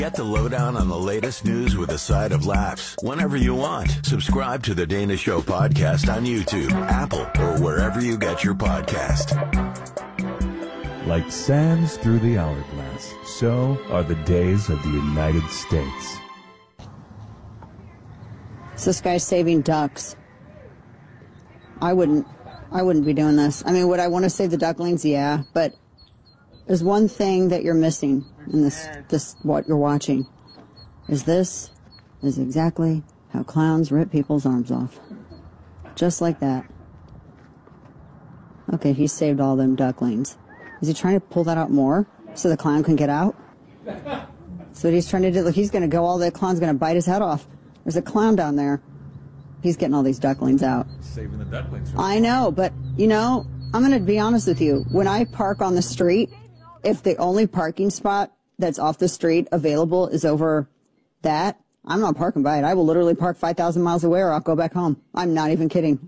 Get the lowdown on the latest news with a side of laughs whenever you want. Subscribe to the Dana Show podcast on YouTube, Apple, or wherever you get your podcast. Like sands through the hourglass, so are the days of the United States. So this guy's saving ducks. I wouldn't be doing this. I mean, would I want to save the ducklings? Yeah, but there's one thing that you're missing in this what you're watching. This is exactly how clowns rip people's arms off. Just like that. Okay, he saved all them ducklings. Is he trying to pull that out more so the clown can get out? So what he's trying to do, look, he's going to go, all the clown's going to bite his head off. There's a clown down there. He's getting all these ducklings out. Saving the ducklings. I know, but, you know, I'm going to be honest with you. When I park on the street, if the only parking spot that's off the street available is over that, I'm not parking by it. I will literally park 5,000 miles away or I'll go back home. I'm not even kidding.